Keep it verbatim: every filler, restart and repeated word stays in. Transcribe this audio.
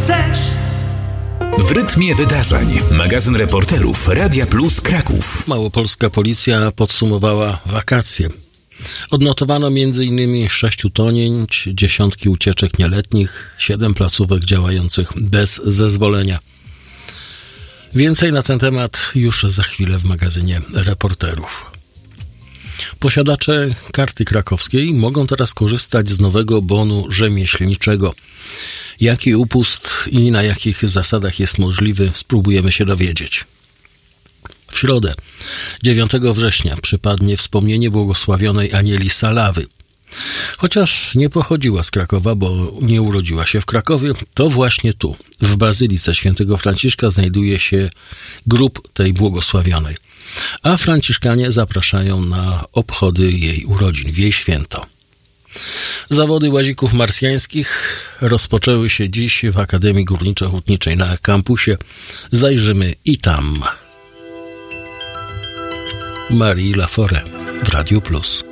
chcesz. W rytmie wydarzeń. Magazyn reporterów Radia Plus Kraków. Małopolska policja podsumowała wakacje. Odnotowano między innymi sześciu tonięć, dziesiątki ucieczek nieletnich, siedem placówek działających bez zezwolenia. Więcej na ten temat już za chwilę w magazynie reporterów. Posiadacze karty krakowskiej mogą teraz korzystać z nowego bonu rzemieślniczego. Jaki upust i na jakich zasadach jest możliwy, spróbujemy się dowiedzieć. W środę, dziewiątego września, przypadnie wspomnienie błogosławionej Anieli Salawy. Chociaż nie pochodziła z Krakowa, bo nie urodziła się w Krakowie, to właśnie tu, w Bazylice Świętego Franciszka, znajduje się grób tej błogosławionej. A franciszkanie zapraszają na obchody jej urodzin, w jej święto. Zawody łazików marsjańskich rozpoczęły się dziś w Akademii Górniczo-Hutniczej na kampusie. Zajrzymy i tam. Marie Laforêt w Radiu Plus.